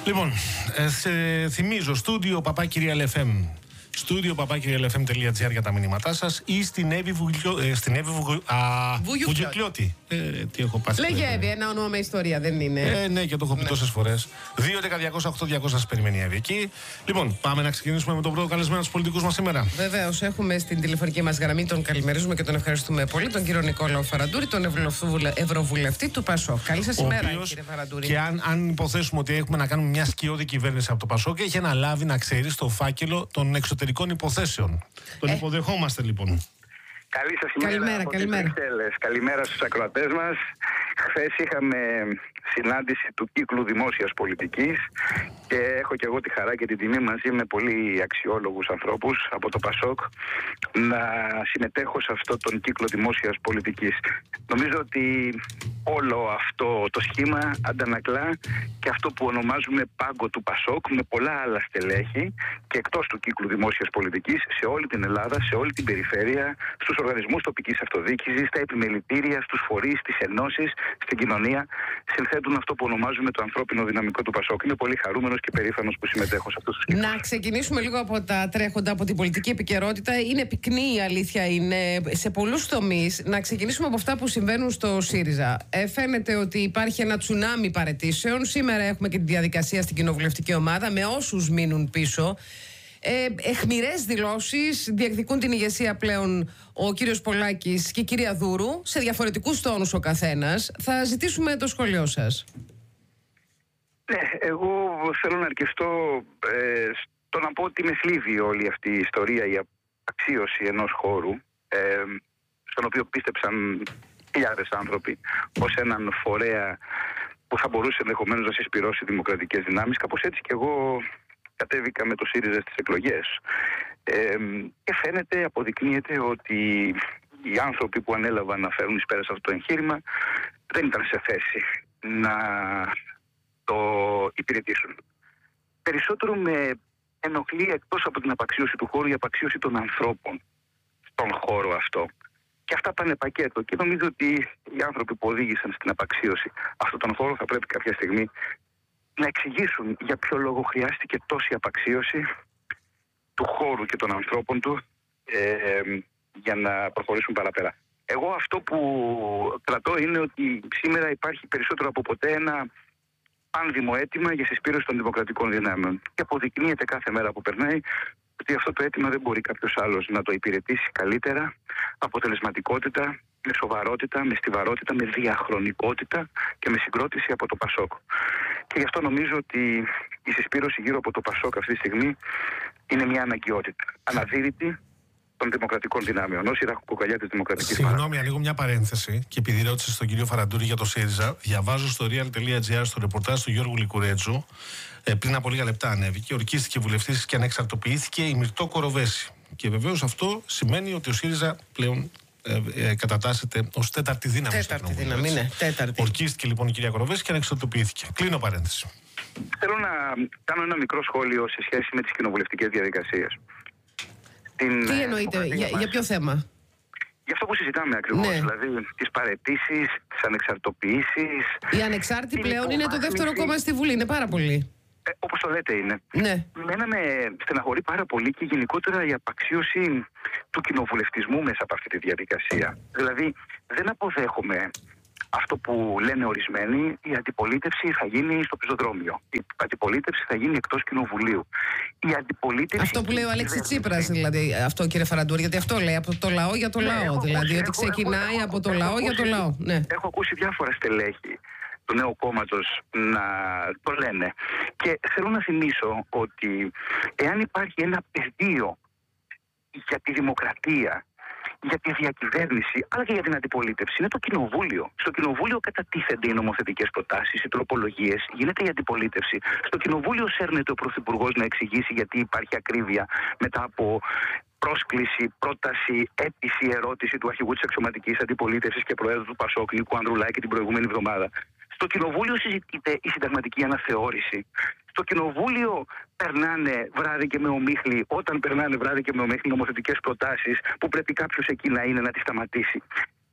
Λοιπόν, σε θυμίζω, στούντιο papakirialfm. studio.papakirialfm.gr για τα μηνύματά σας ή στην Εύη Βουγιουκλιώτη. Τι έχω πάθει. Λέγε Εύη, ένα όνομα με ιστορία, δεν είναι. Ναι, και το έχω πει τόσες φορές. 2.11.208.200 σας περιμένει η Εύη εκεί. Λοιπόν, πάμε να ξεκινήσουμε με τον πρώτο καλεσμένο στους πολιτικούς μας σήμερα. Βεβαίως, έχουμε στην τηλεφωνική μας γραμμή, τον καλημερίζουμε και τον ευχαριστούμε πολύ, τον κύριο Νικόλαο Φαραντούρη, τον Ευρωβουλευτή του ΠΑΣΟΚ. Καλή σας ημέρα, κύριε Φαραντούρη. Και αν υποθέσουμε ότι έχουμε να κάνουμε μια σκιώδη κυβέρνηση από το ΠΑΣΟΚ, έχει αναλάβει, να ξέρει, στο φάκελο των εξωτερικών υποθέσεων. Τον υποδεχόμαστε λοιπόν. Καλή σας ημέρα από τις Βρυξέλλες. Καλημέρα στους ακροατές μας. Χθες είχαμε συνάντηση του κύκλου δημόσιας πολιτικής και έχω και εγώ τη χαρά και την τιμή μαζί με πολύ αξιόλογους ανθρώπους από το ΠΑΣΟΚ να συμμετέχω σε αυτό τον κύκλο δημόσιας πολιτικής. Νομίζω ότι όλο αυτό το σχήμα αντανακλά και αυτό που ονομάζουμε πάγκο του ΠΑΣΟΚ με πολλά άλλα στελέχη και εκτός του κύκλου δημόσιας πολιτικής σε όλη την Ελλάδα, σε όλη την περιφέρεια, στους οργανισμούς τοπικής αυτοδιοίκησης, στα επιμελητήρια, στους φορείς, στις ενώσεις, στην κοινωνία, συνθέτουν αυτό που ονομάζουμε το ανθρώπινο δυναμικό του ΠΑΣΟΚ. Είμαι πολύ χαρούμενος και περήφανος που συμμετέχω σε αυτούς τους κύκλους. Να ξεκινήσουμε λίγο από τα τρέχοντα, από την πολιτική επικαιρότητα. Είναι πυκνή η αλήθεια, είναι σε πολλούς τομείς. Να ξεκινήσουμε από αυτά που συμβαίνουν στο ΣΥΡΙΖΑ. Φαίνεται ότι υπάρχει ένα τσουνάμι παραιτήσεων. Σήμερα έχουμε και τη διαδικασία στην κοινοβουλευτική ομάδα με όσους μείνουν πίσω. Αιχμηρές δηλώσεις, διεκδικούν την ηγεσία πλέον ο κύριος Πολάκης και η κυρία Δούρου, σε διαφορετικούς τόνους ο καθένας. Θα ζητήσουμε το σχόλιο σας. Ναι, εγώ θέλω να αρκεστώ στο να πω ότι με θλίβει όλη αυτή η ιστορία, η αξίωση ενός χώρου, στον οποίο πίστεψαν χιλιάδες άνθρωποι ως έναν φορέα που θα μπορούσε ενδεχομένως να συσπυρώσει δημοκρατικές δυνάμεις. Κάπως έτσι και εγώ κατέβηκα με το ΣΥΡΙΖΑ στις εκλογές και φαίνεται, αποδεικνύεται ότι οι άνθρωποι που ανέλαβαν να φέρουν εις πέρας αυτό το εγχείρημα δεν ήταν σε θέση να το υπηρετήσουν. Περισσότερο με ενοχλεί, εκτός από την απαξίωση του χώρου, η απαξίωση των ανθρώπων στον χώρο αυτό. Και αυτά πάνε πακέτο και νομίζω ότι οι άνθρωποι που οδήγησαν στην απαξίωση αυτόν τον χώρο θα πρέπει κάποια στιγμή να εξηγήσουν για ποιο λόγο χρειάστηκε τόση απαξίωση του χώρου και των ανθρώπων του για να προχωρήσουν παραπέρα. Εγώ αυτό που κρατώ είναι ότι σήμερα υπάρχει περισσότερο από ποτέ ένα πάνδημο αίτημα για συσπήρωση των δημοκρατικών δυνάμεων. Και αποδεικνύεται κάθε μέρα που περνάει ότι αυτό το αίτημα δεν μπορεί κάποιος άλλος να το υπηρετήσει καλύτερα, αποτελεσματικότητα, με σοβαρότητα, με στιβαρότητα, με διαχρονικότητα και με συγκρότηση από το ΠΑΣΟΚ. Και γι' αυτό νομίζω ότι η συσπήρωση γύρω από το ΠΑΣΟΚ αυτή τη στιγμή είναι μια αναγκαιότητα. Αναδύρυτη των δημοκρατικών δυνάμεων, ως η ραχοκοκαλιά της δημοκρατικής παράδοσης. Συγγνώμη, ανοίγω μια παρένθεση και επειδή ρώτησε στον κύριο Φαραντούρη για το ΣΥΡΙΖΑ, διαβάζω στο real.gr στο ρεπορτάζ του Γιώργου Λικουρέτζου, πριν από λίγα λεπτά ανέβηκε, ορκίστηκε βουλευτής και ανεξαρτοποιήθηκε η Μυρτώ Κοροβέση. Και βεβαίως αυτό σημαίνει ότι ο ΣΥΡΙΖΑ πλέον κατατάσσεται ως τέταρτη δύναμη. Τέταρτη δύναμη, ναι, τέταρτη. Ορκίστηκε λοιπόν η κυρία Κοροβέση και ανεξαρτοποιήθηκε. Κλείνω παρένθεση. Θέλω να κάνω ένα μικρό σχόλιο σε σχέση με τις κοινοβουλευτικές διαδικασίες. Τι εννοείτε, για ποιο θέμα? Για αυτό που συζητάμε ακριβώς, ναι. Δηλαδή τις παραιτήσεις, τις ανεξαρτοποιήσεις. Η ανεξάρτητη πλέον είναι το δεύτερο κόμμα στη Βουλή, είναι πάρα πολύ. Όπως το λέτε είναι. Ναι. Μένα με στεναχωρεί πάρα πολύ και γενικότερα η απαξίωση του κοινοβουλευτισμού μέσα από αυτή τη διαδικασία. Δηλαδή δεν αποδέχομαι αυτό που λένε ορισμένοι, η αντιπολίτευση θα γίνει στο πεζοδρόμιο. Η αντιπολίτευση θα γίνει εκτός κοινοβουλίου. Η αντιπολίτευση. Αυτό που λέει ο Αλέξης Τσίπρας, δηλαδή, αυτό κύριε Φαραντούρη, γιατί αυτό λέει από το λαό για το λαό. Δηλαδή, ότι ξεκινάει από το λαό για το λαό. Ναι. Έχω ακούσει διάφορα στελέχη του νέου κόμματος να το λένε. Και θέλω να θυμίσω ότι εάν υπάρχει ένα πεδίο για τη δημοκρατία, για τη διακυβέρνηση, αλλά και για την αντιπολίτευση, είναι το κοινοβούλιο. Στο κοινοβούλιο κατατίθενται οι νομοθετικές προτάσεις, οι τροπολογίες, γίνεται η αντιπολίτευση. Στο κοινοβούλιο σέρνεται ο Πρωθυπουργός να εξηγήσει γιατί υπάρχει ακρίβεια μετά από πρόσκληση, πρόταση, αίτηση, ερώτηση του αρχηγού της αξιωματικής αντιπολίτευσης και προέδρου του ΠΑΣΟΚ, Νίκου Ανδρουλάκη, την προηγούμενη εβδομάδα. Στο κοινοβούλιο συζητείται η συνταγματική αναθεώρηση. Στο κοινοβούλιο περνάνε βράδυ και με ομίχλη, όταν περνάνε βράδυ και με ομίχλη νομοθετικές προτάσεις που πρέπει κάποιος εκεί να είναι να τις σταματήσει.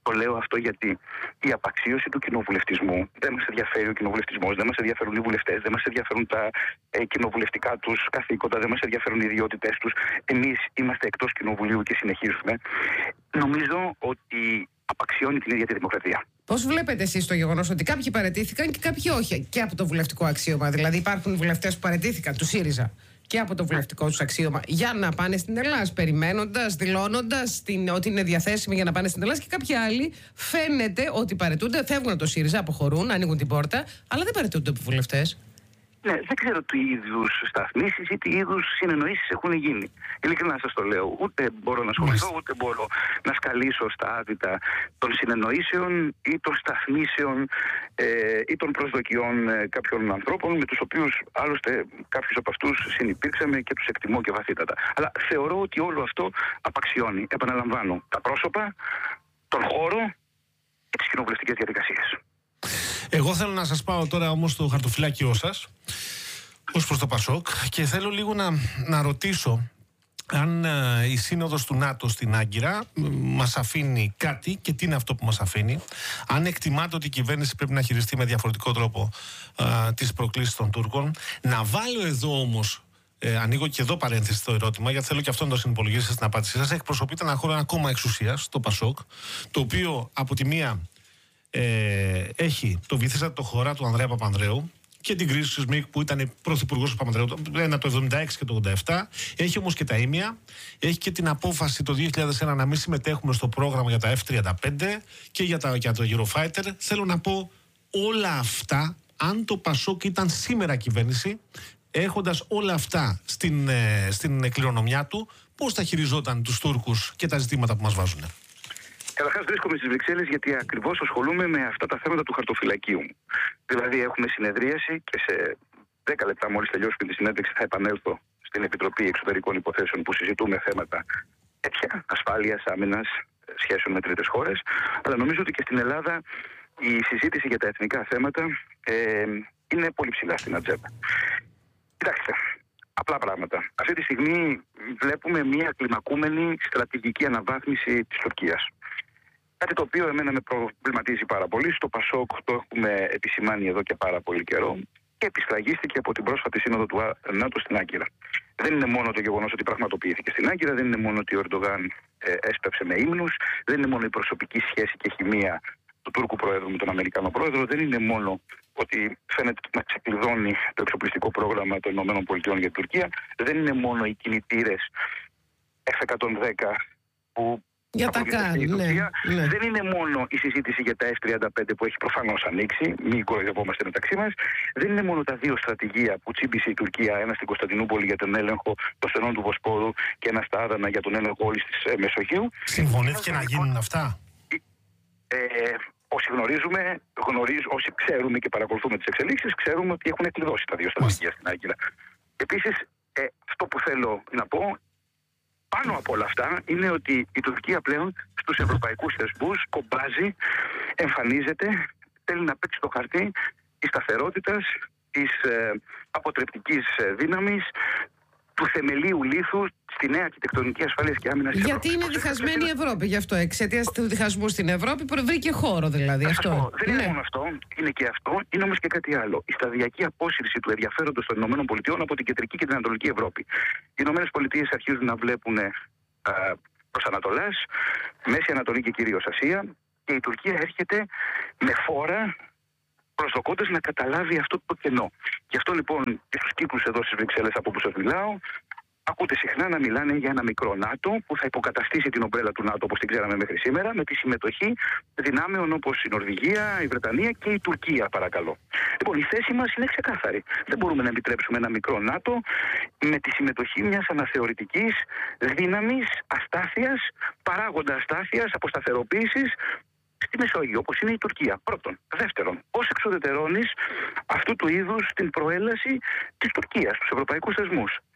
Το λέω αυτό γιατί η απαξίωση του κοινοβουλευτισμού, δεν μας ενδιαφέρει ο κοινοβουλευτισμός, δεν μας ενδιαφέρουν οι βουλευτές, δεν μας ενδιαφέρουν τα κοινοβουλευτικά τους καθήκοντα, δεν μας ενδιαφέρουν οι ιδιότητές τους. Εμείς είμαστε εκτός κοινοβουλίου και συνεχίζουμε. Νομίζω ότι απαξιώνει την ίδια τη δημοκρατία. Πώς βλέπετε εσείς το γεγονός ότι κάποιοι παραιτήθηκαν και κάποιοι όχι και από το βουλευτικό αξίωμα? Δηλαδή, υπάρχουν βουλευτές που παραιτήθηκαν του ΣΥΡΙΖΑ και από το βουλευτικό τους αξίωμα για να πάνε στην Ελλάδα, περιμένοντας, δηλώνοντας ότι είναι διαθέσιμοι για να πάνε στην Ελλάδα, και κάποιοι άλλοι φαίνεται ότι παραιτούνται, φεύγουν από το ΣΥΡΙΖΑ, αποχωρούν, ανοίγουν την πόρτα, αλλά δεν παραιτούνται από βουλευτές. Ναι, δεν ξέρω τι είδους σταθμίσεις ή τι είδους συνεννοήσεις έχουν γίνει. Ειλικρινά σας το λέω. Ούτε μπορώ να ασχοληθώ, ούτε μπορώ να σκαλίσω στα άδυτα των συνεννοήσεων ή των σταθμίσεων ή των προσδοκιών κάποιων ανθρώπων, με τους οποίους άλλωστε κάποιους από αυτούς συνυπήρξαμε και τους εκτιμώ και βαθύτατα. Αλλά θεωρώ ότι όλο αυτό απαξιώνει, επαναλαμβάνω, τα πρόσωπα, τον χώρο και τις κοινοβουλευτικές διαδικασίες. Εγώ θέλω να σας πάω τώρα όμως στο χαρτοφυλάκιό σας ως προς το ΠΑΣΟΚ και θέλω λίγο να ρωτήσω αν η σύνοδος του ΝΑΤΟ στην Άγκυρα μας αφήνει κάτι και τι είναι αυτό που μας αφήνει. Αν εκτιμάτε ότι η κυβέρνηση πρέπει να χειριστεί με διαφορετικό τρόπο τις προκλήσεις των Τούρκων. Να βάλω εδώ όμως, ανοίγω και εδώ παρένθεση στο ερώτημα, γιατί θέλω και αυτό να το συνυπολογίσετε στην απάντησή σας. Εκπροσωπείται ένα χώρο, ένα κόμμα εξουσίας, το ΠΑΣΟΚ, το οποίο από τη μία έχει το βυθίστατο χωρά του Ανδρέα Παπανδρέου και την κρίση του ΣΜΙΚ που ήταν πρωθυπουργός του Παπανδρέου, ένα το 1976 και το 1987. Έχει όμως και τα ήμια. Έχει και την απόφαση το 2001 να μην συμμετέχουμε στο πρόγραμμα για τα F-35 και για το Eurofighter. Θέλω να πω όλα αυτά, αν το ΠΑΣΟΚ ήταν σήμερα κυβέρνηση, έχοντας όλα αυτά στην κληρονομιά του, πώς θα χειριζόταν τους Τούρκους και τα ζητήματα που μας βάζουν? Καταρχάς βρίσκομαι στις Βρυξέλλες γιατί ακριβώς ασχολούμαι με αυτά τα θέματα του χαρτοφυλακίου μου. Δηλαδή έχουμε συνεδρίαση και σε 10 λεπτά μόλις τελειώσουμε τη συνέντευξη θα επανέλθω στην Επιτροπή Εξωτερικών Υποθέσεων που συζητούμε θέματα τέτοια, ασφάλειας, άμυνας, σχέσεων με τρίτες χώρες. Αλλά νομίζω ότι και στην Ελλάδα η συζήτηση για τα εθνικά θέματα είναι πολύ ψηλά στην ατζέντα. Κοιτάξτε, απλά πράγματα. Αυτή τη στιγμή βλέπουμε μια κλιμακούμενη στρατηγική αναβάθμιση της Τουρκίας. Κάτι το οποίο εμένα με προβληματίζει πάρα πολύ. Στο ΠΑΣΟΚ το έχουμε επισημάνει εδώ και πάρα πολύ καιρό και επισφραγίστηκε από την πρόσφατη σύνοδο του ΝΑΤΟ στην Άγκυρα. Δεν είναι μόνο το γεγονός ότι πραγματοποιήθηκε στην Άγκυρα, δεν είναι μόνο ότι ο Ερντογάν έσπευσε με ύμνους, δεν είναι μόνο η προσωπική σχέση και χημεία του Τούρκου Προέδρου με τον Αμερικανό Πρόεδρο, δεν είναι μόνο ότι φαίνεται να ξεκλειδώνει το εξοπλιστικό πρόγραμμα των ΗΠΑ για την Τουρκία, δεν είναι μόνο οι κινητήρες F-110 που για τα κάνει, ναι. Δεν είναι μόνο η συζήτηση για τα F-35 που έχει προφανώς ανοίξει, μην κοροϊδευόμαστε μεταξύ μας. Δεν είναι μόνο τα δύο στρατηγία που τσίμπησε η Τουρκία, ένα στην Κωνσταντινούπολη για τον έλεγχο των στενών του Βοσπόρου και ένα στα Άδανα για τον έλεγχο όλης της Μεσογείου. Συμφωνήθηκε να γίνουν αυτά? Όσοι γνωρίζουμε, όσοι ξέρουμε και παρακολουθούμε τις εξελίξεις, ξέρουμε ότι έχουν εκκλειδώσει τα δύο στρατηγία στην Άγκυρα. Επίσης, αυτό που θέλω να πω, πάνω από όλα αυτά, είναι ότι η Τουρκία πλέον στους ευρωπαϊκούς θεσμούς κομπάζει, εμφανίζεται, θέλει να παίξει το χαρτί της σταθερότητας, της αποτρεπτικής δύναμης, του θεμελίου λίθου στη νέα αρχιτεκτονική ασφάλειας και άμυνας της Ευρώπης. Γιατί είναι διχασμένη η Ευρώπη, γι' αυτό εξαιτίας του διχασμού στην Ευρώπη βρήκε χώρο δηλαδή αυτό. Δεν είναι μόνο αυτό, είναι και αυτό, είναι όμως και κάτι άλλο. Η σταδιακή απόσυρση του ενδιαφέροντος των ΗΠΑ από την κεντρική και την ανατολική Ευρώπη. Οι ΗΠΑ αρχίζουν να βλέπουν προς Ανατολάς, Μέση Ανατολή και κυρίως Ασία, και η Τουρκία έρχεται με φόρα, προσδοκώντας να καταλάβει αυτό το κενό. Γι' αυτό λοιπόν και στους κύκλους εδώ στις Βρυξέλλες από που σας μιλάω, ακούτε συχνά να μιλάνε για ένα μικρό ΝΑΤΟ που θα υποκαταστήσει την ομπρέλα του ΝΑΤΟ όπως την ξέραμε μέχρι σήμερα, με τη συμμετοχή δυνάμεων όπως η Νορβηγία, η Βρετανία και η Τουρκία, παρακαλώ. Λοιπόν, η θέση μας είναι ξεκάθαρη. Δεν μπορούμε να επιτρέψουμε ένα μικρό ΝΑΤΟ με τη συμμετοχή μιας αναθεωρητικής δύναμης αστάθειας, παράγοντα αστάθειας, αποσταθεροποίησης στη Μεσόγειο, όπως είναι η Τουρκία. Πρώτον. Δεύτερον, πώς εξουδετερώνεις αυτού του είδους την προέλαση της Τουρκίας στους ευρωπαϊκούς θεσμούς.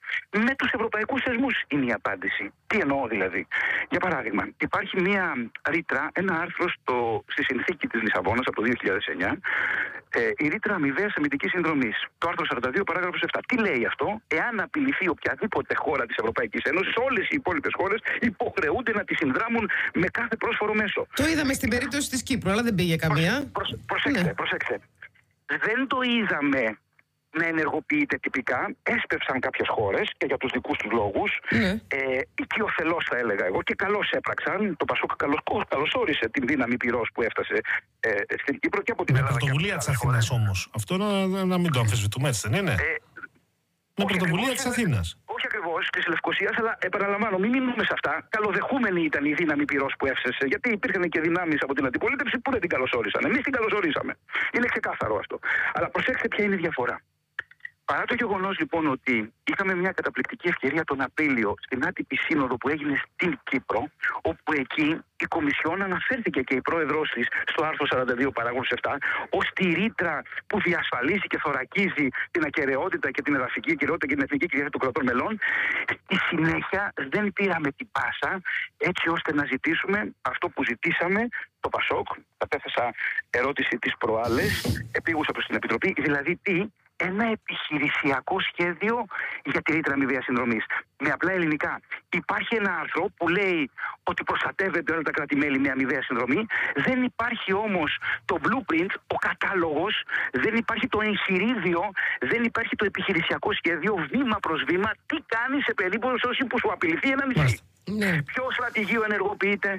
Με τους ευρωπαϊκούς θεσμούς είναι η απάντηση. Τι εννοώ δηλαδή? Για παράδειγμα, υπάρχει μια ρήτρα, ένα άρθρο στη συνθήκη της Λισαβόνας από το 2009, η ρήτρα αμοιβαίας αμυντικής συνδρομής. Το άρθρο 42, παράγραφος 7. Τι λέει αυτό? Εάν απειληθεί οποιαδήποτε χώρα της Ευρωπαϊκής Ένωσης, όλες οι υπόλοιπες χώρες υποχρεούνται να τη συνδράμουν με κάθε πρόσφορο μέσο. Το είδαμε στην περίπτωση της Κύπρου, αλλά δεν πήγε καμία. Προσέξτε. Δεν το είδαμε να ενεργοποιείται τυπικά. Έσπευσαν κάποιες χώρες και για τους δικούς τους λόγους. Οικειοθελώς θα έλεγα εγώ, και καλώς έπραξαν. Το Πασόκ καλώς όρισε την δύναμη πυρός που έφτασε στην Κύπρο και από την Ελλάδα. Με πρωτοβουλία της Αθήνας όμως. Αυτό να μην το αμφισβητούμε, έτσι δεν είναι? Με πρωτοβουλία της Αθήνας. Όχι ακριβώς της Λευκωσίας, αλλά επαναλαμβάνω, μην μείνουμε σε αυτά. Καλοδεχούμενη ήταν η δύναμη πυρός που έφτασε, γιατί υπήρχαν και δυνάμεις από την αντιπολίτευση που δεν την καλωσόρισαν. Εμείς την καλωσορίσαμε. Είναι ξεκάθαρο αυτό. Αλλά προσέξτε ποια είναι η διαφορά. Παρά το γεγονός λοιπόν ότι είχαμε μια καταπληκτική ευκαιρία τον Απρίλιο στην άτυπη σύνοδο που έγινε στην Κύπρο, όπου εκεί η Κομισιόν αναφέρθηκε και η πρόεδρός της στο άρθρο 42 παράγραφος 7 ως τη ρήτρα που διασφαλίζει και θωρακίζει την ακεραιότητα και την εδαφική ακεραιότητα και την εθνική κυριαρχία των κρατών μελών. Στη συνέχεια δεν πήραμε την πάσα έτσι ώστε να ζητήσουμε αυτό που ζητήσαμε το Πασόκ. Κατέθεσα ερώτηση τις προάλλες, επίγουσα προς την Επιτροπή, δηλαδή τι? Ένα επιχειρησιακό σχέδιο για τη ρήτρα αμοιβαίας συνδρομής. Με απλά ελληνικά. Υπάρχει ένα άρθρο που λέει ότι προστατεύεται όλα τα κράτη-μέλη με αμοιβαία συνδρομή. Δεν υπάρχει όμως το blueprint, ο κατάλογος, δεν υπάρχει το εγχειρίδιο, δεν υπάρχει το επιχειρησιακό σχέδιο βήμα προς βήμα. Τι κάνει σε περίπτωση που σου απειληθεί ένα νησί? Ποιο στρατηγείο ενεργοποιείται,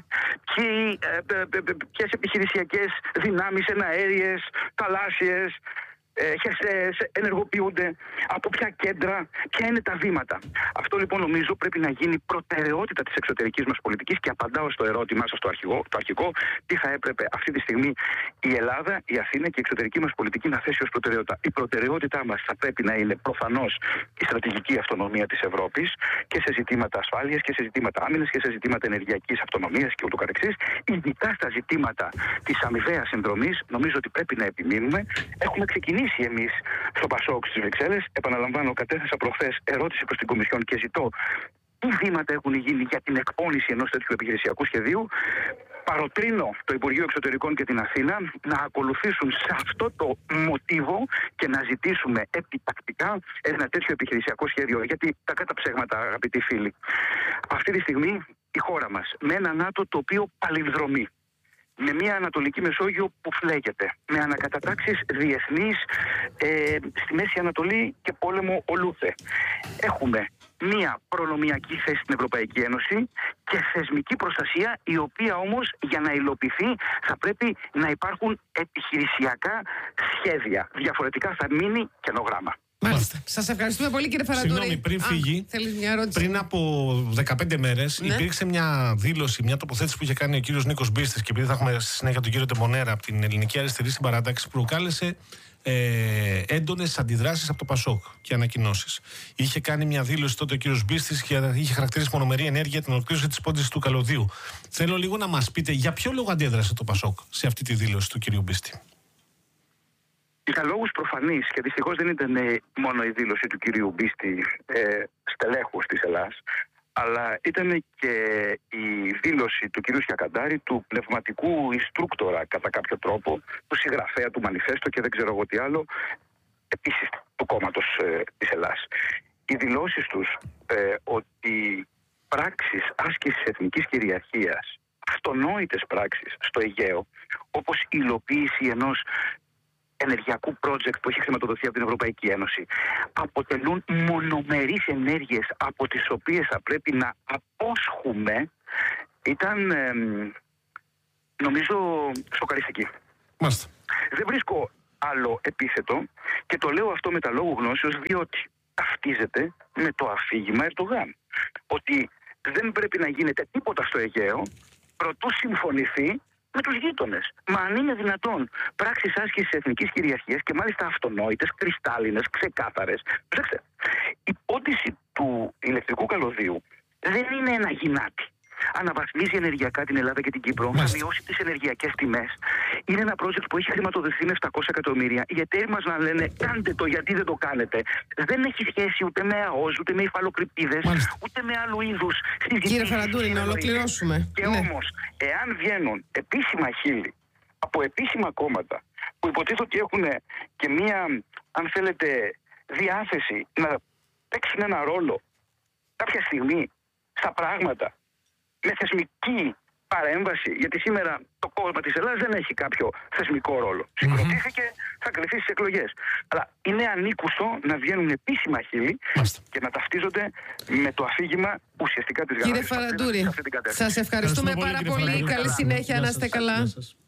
ποιες επιχειρησιακές δυνάμεις εναέριες, θαλάσσιες, ενεργοποιούνται, από ποια κέντρα, ποια είναι τα βήματα. Αυτό λοιπόν νομίζω πρέπει να γίνει προτεραιότητα της εξωτερικής μας πολιτικής και απαντάω στο ερώτημά σας το αρχικό, τι θα έπρεπε αυτή τη στιγμή η Ελλάδα, η Αθήνα και η εξωτερική μας πολιτική να θέσει ως προτεραιότητα. Η προτεραιότητά μας θα πρέπει να είναι προφανώς η στρατηγική αυτονομία της Ευρώπης και σε ζητήματα ασφάλειας και σε ζητήματα άμυνας και σε ζητήματα ενεργειακής αυτονομίας και ούτω καθεξής. Ειδικά στα ζητήματα της αμοιβαίας συνδρομής νομίζω ότι πρέπει να επιμείνουμε. Έχουμε ξεκινήσει εμείς στο Πασόκ στις Βρυξέλλες. Επαναλαμβάνω, κατέθεσα προχθές ερώτηση προς την Κομισιόν και ζητώ τι βήματα έχουν γίνει για την εκπόνηση ενός τέτοιου επιχειρησιακού σχεδίου. Παροτρύνω το Υπουργείο Εξωτερικών και την Αθήνα να ακολουθήσουν σε αυτό το μοτίβο και να ζητήσουμε επιτακτικά ένα τέτοιο επιχειρησιακό σχέδιο. Γιατί τα καταψέγματα, αγαπητοί φίλοι, αυτή τη στιγμή η χώρα μας με ένα ΝΑΤΟ το οποίο παλινδρομεί, με μια Ανατολική Μεσόγειο που φλέγεται, με ανακατατάξεις διεθνείς στη Μέση Ανατολή και πόλεμο ολούθε. Έχουμε μια προνομιακή θέση στην Ευρωπαϊκή Ένωση και θεσμική προστασία, η οποία όμως για να υλοποιηθεί θα πρέπει να υπάρχουν επιχειρησιακά σχέδια. Διαφορετικά θα μείνει καινογράμμα. Μάλιστα. Σας ευχαριστούμε πολύ, κύριε Φαραντούρη. Συγγνώμη, πριν φύγει, πριν από 15 μέρες υπήρξε μια δήλωση, μια τοποθέτηση που είχε κάνει ο κύριος Νίκος Μπίστης, και επειδή θα έχουμε στη συνέχεια τον κύριο Τεμονέρα από την Ελληνική Αριστερή Συμπαράταξη, που προκάλεσε έντονες αντιδράσεις από το Πασόκ και ανακοινώσεις. Είχε κάνει μια δήλωση τότε ο κύριος Μπίστης και είχε χαρακτηρίσει μονομερή ενέργεια την ολοκλήρωση της πόντισης του καλωδίου. Θέλω λίγο να μας πείτε για ποιο λόγο αντέδρασε το Πασόκ σε αυτή τη δήλωση του κυρίου Μπίστη. Για λόγους προφανείς, και δυστυχώς δεν ήταν μόνο η δήλωση του κυρίου Μπίστη, στελέχους της Ελλάς, αλλά ήταν και η δήλωση του κυρίου Σκιακαντάρη, του πνευματικού instructora κατά κάποιο τρόπο, του συγγραφέα του μανιφέστο και δεν ξέρω εγώ τι άλλο, επίσης του κόμματος της Ελλάς. Οι δηλώσεις τους ότι πράξεις άσκησης εθνικής κυριαρχίας, αυτονόητες πράξεις στο Αιγαίο, όπως η υλοποίηση ενός ενεργειακού project που έχει χρηματοδοτηθεί από την Ευρωπαϊκή Ένωση, αποτελούν μονομερείς ενέργειες από τις οποίες θα πρέπει να απόσχουμε, ήταν νομίζω σοκαριστική. Μάλιστα. Δεν βρίσκω άλλο επίθετο και το λέω αυτό με τα λόγου γνώσεως, διότι ταυτίζεται με το αφήγημα Ερντογάν. Ότι δεν πρέπει να γίνεται τίποτα στο Αιγαίο προτού συμφωνηθεί με τους γείτονες. Μα αν είναι δυνατόν πράξεις άσκησης εθνικής κυριαρχίας και μάλιστα αυτονόητες, κρυστάλλινες, ξεκάθαρες. Προσέξτε, η πόντιση του ηλεκτρικού καλωδίου δεν είναι ένα γυνάτι. αναβαθμίζει ενεργειακά την Ελλάδα και την Κύπρο, θα μειώσει τις ενεργειακές τιμές. Είναι ένα project που έχει χρηματοδοτηθεί με 700 εκατομμύρια. Οι εταίροι μας να λένε κάντε το, γιατί δεν το κάνετε. Δεν έχει σχέση ούτε με ΑΟΣ, ούτε με υφαλοκρηπίδες, ούτε με άλλου είδους συζητήσεις. Κύριε Φαραντούρη, να ολοκληρώσουμε. Και όμως, εάν βγαίνουν επίσημα χείλη από επίσημα κόμματα που υποτίθεται ότι έχουν και μία, αν θέλετε, διάθεση να παίξουν ένα ρόλο κάποια στιγμή στα πράγματα με θεσμική παρέμβαση, γιατί σήμερα το κόμμα της Ελλάδας δεν έχει κάποιο θεσμικό ρόλο. Συγκροτήθηκε, θα κρυφθεί στις εκλογές. Αλλά είναι ανήκουστο να βγαίνουν επίσημα χείλη και να ταυτίζονται με το αφήγημα ουσιαστικά της Γαλλίας. Κύριε Φαραντούρη, σας ευχαριστούμε πάρα πολύ. Καλή συνέχεια, να είστε καλά.